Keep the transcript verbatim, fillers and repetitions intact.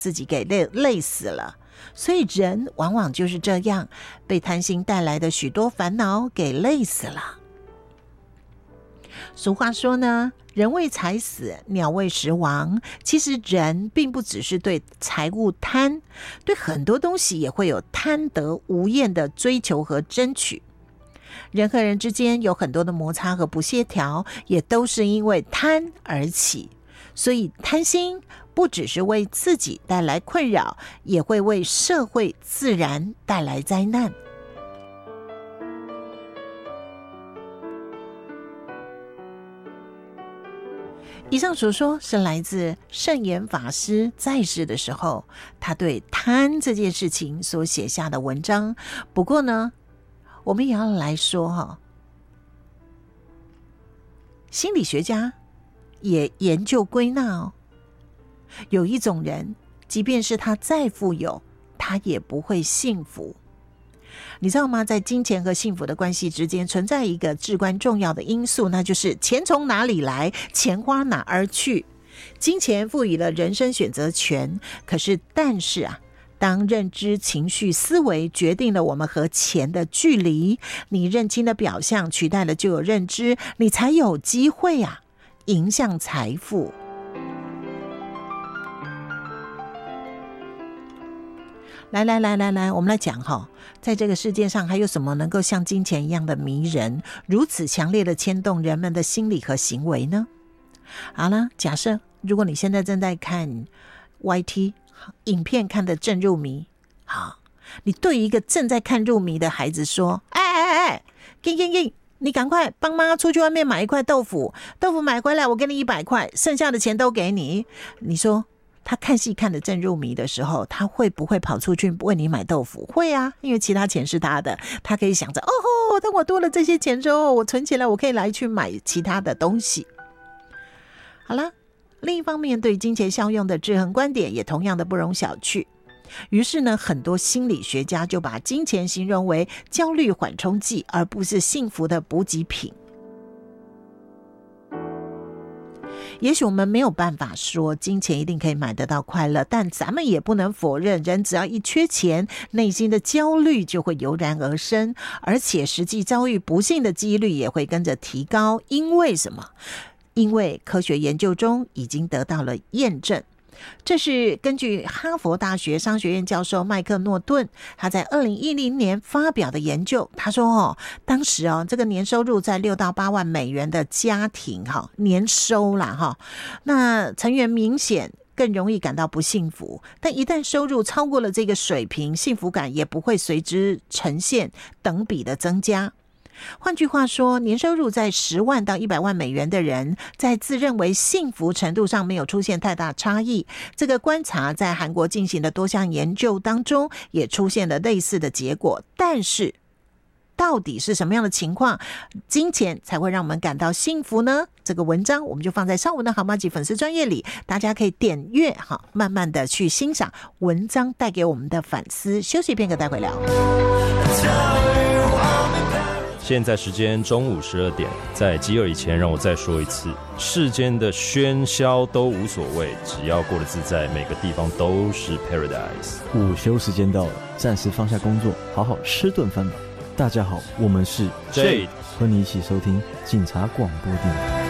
自己给 累, 累死了。所以人往往就是这样，被贪心带来的许多烦恼给累死了。俗话说呢，人为财死，鸟为食亡。其实人并不只是对财物贪，对很多东西也会有贪得无厌的追求和争取。人和人之间有很多的摩擦和不协调，也都是因为贪而起。所以贪心不只是为自己带来困扰，也会为社会自然带来灾难。以上所说是来自圣严法师在世的时候，他对贪这件事情所写下的文章。不过呢，我们也要来说哈，心理学家也研究归纳哦，有一种人，即便是他再富有，他也不会幸福。你知道吗？在金钱和幸福的关系之间存在一个至关重要的因素，那就是钱从哪里来，钱花哪儿去。金钱赋予了人生选择权，可是但是啊，当认知、情绪、思维决定了我们和钱的距离，你认清的表象取代了旧有认知，你才有机会啊迎向财富。来来来来来，我们来讲哈，在这个世界上还有什么能够像金钱一样的迷人，如此强烈的牵动人们的心理和行为呢？好了，假设如果你现在正在看 Y T 影片，看得正入迷，好，你对一个正在看入迷的孩子说：“哎哎哎，给给给，你赶快帮妈出去外面买一块豆腐，豆腐买回来我给你一百块，剩下的钱都给你。”你说他看戏看得正入迷的时候，他会不会跑出去为你买豆腐？会啊，因为其他钱是他的，他可以想着哦吼，当我多了这些钱之后，我存起来，我可以来去买其他的东西。好了，另一方面，对金钱效用的制衡观点也同样的不容小觑。于是呢，很多心理学家就把金钱形容为焦虑缓冲剂，而不是幸福的补给品。也许我们没有办法说金钱一定可以买得到快乐，但咱们也不能否认，人只要一缺钱，内心的焦虑就会油然而生，而且实际遭遇不幸的几率也会跟着提高。因为什么？因为科学研究中已经得到了验证。这是根据哈佛大学商学院教授麦克诺顿他在二零一零年发表的研究。他说哦，当时哦，这个年收入在六到八万美元的家庭哈，年收啦哈，那成员明显更容易感到不幸福，但一旦收入超过了这个水平，幸福感也不会随之呈现等比的增加。换句话说，年收入在十万到一百万美元的人，在自认为幸福程度上没有出现太大差异。这个观察在韩国进行的多项研究当中也出现了类似的结果。但是到底是什么样的情况，金钱才会让我们感到幸福呢？这个文章我们就放在上文的好妈吉粉丝专页里，大家可以点阅哈，慢慢的去欣赏文章带给我们的反思。休息片刻，待会聊。 现在时间中午十二点，在吉尔以前，让我再说一次：世间的喧嚣都无所谓，只要过得自在，每个地方都是 paradise。 午休时间到了，暂时放下工作，好好吃顿饭吧。大家好，我们是 Jade， 和你一起收听警察广播电台。